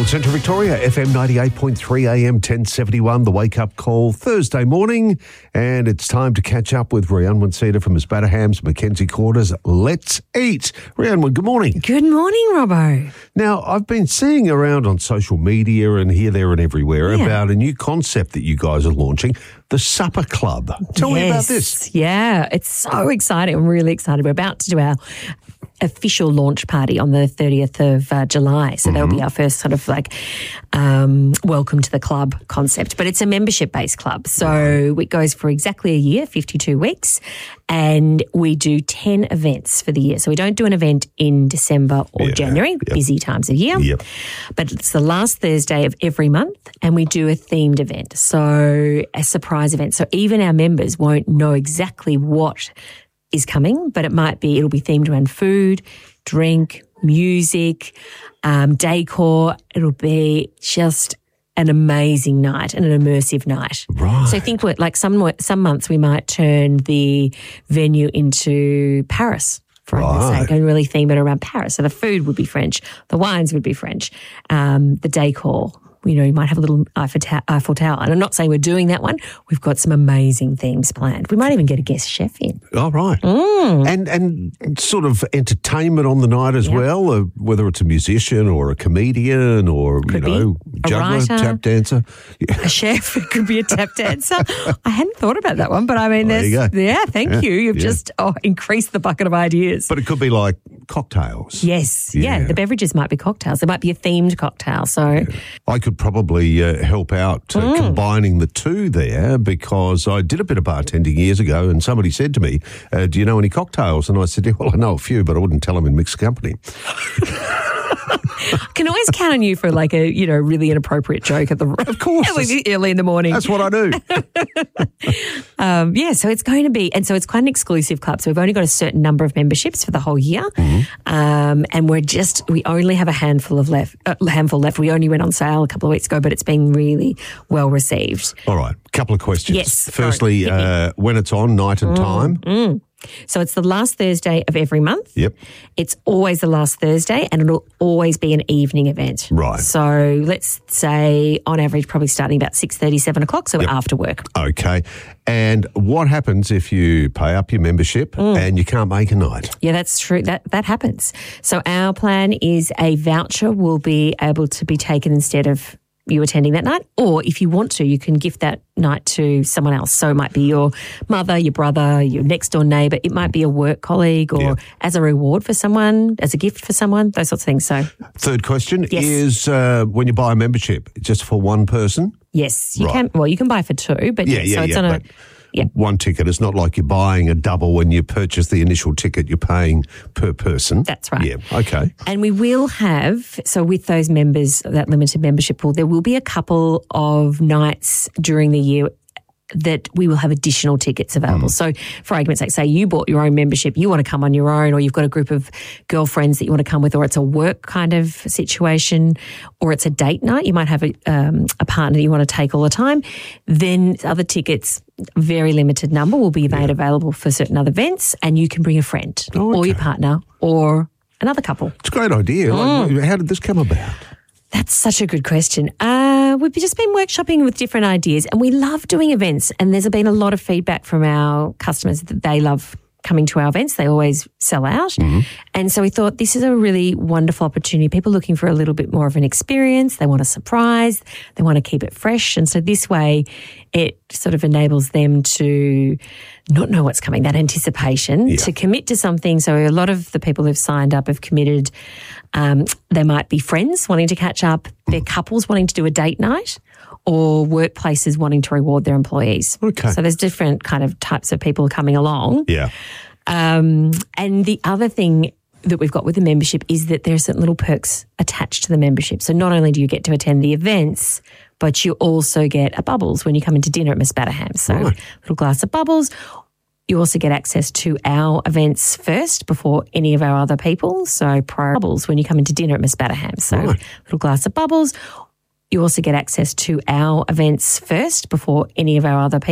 Central Victoria, FM 98.3 AM 1071, the wake-up call Thursday morning, and it's time to catch up with Rhiannon Wansita from Spatterhams, Mackenzie Quarters. Let's eat. Rhiannon, good morning. Good morning, Robbo. Now, I've been seeing around on social media and here, there and everywhere about a new concept that you guys are launching, the Supper Club. Tell me about this. Yeah, it's so exciting. I'm really excited. We're about to do our official launch party on the 30th of July. So that'll be our first sort of like welcome to the club concept. But it's a membership-based club. So it goes for exactly a year, 52 weeks, and we do 10 events for the year. So we don't do an event in December or January, busy times of year. But it's the last Thursday of every month, and we do a themed event. So a surprise event. So even our members won't know exactly what is coming, but it'll be themed around food, drink, music, decor. It'll be just an amazing night and an immersive night. Right. So I think some months we might turn the venue into Paris, for argument's sake, and really theme it around Paris. So the food would be French, the wines would be French, the decor. You might have a little Eiffel Tower. And I'm not saying we're doing that one. We've got some amazing themes planned. We might even get a guest chef in. Oh, right. And sort of entertainment on the night as well, whether it's a musician or a comedian or, juggler, tap dancer. A chef. It could be a tap dancer. I hadn't thought about that one, but I mean, there you go. Thank you. You've just increased the bucket of ideas. But it could be like cocktails. Yes. Yeah. The beverages might be cocktails. There might be a themed cocktail. So I could probably help out combining the two there, because I did a bit of bartending years ago and somebody said to me, do you know any cocktails? And I said, well, I know a few, but I wouldn't tell them in mixed company. Can always count on you for like a, really inappropriate joke at the of course early in the morning. That's what I do. So it's going to be, and so it's quite an exclusive club. So we've only got a certain number of memberships for the whole year, and we only have a handful left. We only went on sale a couple of weeks ago, but it's been really well received. All right, couple of questions. Yes. Firstly, when it's on, night and time. So it's the last Thursday of every month. Yep. It's always the last Thursday, and it'll always be an evening event. Right. So let's say on average probably starting about 6:30, 7 o'clock, so after work. Okay. And what happens if you pay up your membership and you can't make a night? Yeah, that's true. That happens. So our plan is a voucher will be able to be taken instead of you attending that night, or if you want to, you can gift that night to someone else. So it might be your mother, your brother, your next door neighbour. It might be a work colleague, or as a reward for someone, as a gift for someone, those sorts of things. So, third question is when you buy a membership, just for one person? Yes, you can. Well, you can buy for two, but it's on a. One ticket. It's not like you're buying a double when you purchase the initial ticket. You're paying per person. That's right. Yeah, okay. And we will have, so with those members, that limited membership pool, there will be a couple of nights during the year that we will have additional tickets available. So for argument's sake, say you bought your own membership, you want to come on your own, or you've got a group of girlfriends that you want to come with, or it's a work kind of situation, or it's a date night, you might have a partner that you want to take all the time, then other tickets, very limited number, will be made available for certain other events, and you can bring a friend or your partner or another couple. It's a great idea. Like, how did this come about? That's such a good question. We've just been workshopping with different ideas, and we love doing events, and there's been a lot of feedback from our customers that they love coming to our events. They always sell out. And so we thought this is a really wonderful opportunity. People looking for a little bit more of an experience. They want a surprise. They want to keep it fresh. And so this way it sort of enables them to not know what's coming, that anticipation, to commit to something. So a lot of the people who've signed up have committed. They might be friends wanting to catch up. They're couples wanting to do a date night, or workplaces wanting to reward their employees. Okay. So there's different kind of types of people coming along. Yeah. And the other thing that we've got with the membership is that there are certain little perks attached to the membership. So not only do you get to attend the events, but you also get a bubbles when you come into dinner at Miss Spatterhams. So a little glass of bubbles. You also get access to our events first before any of our other people. So bubbles when you come into dinner at Miss Spatterhams. So a little glass of bubbles. You also get access to our events first before any of our other people.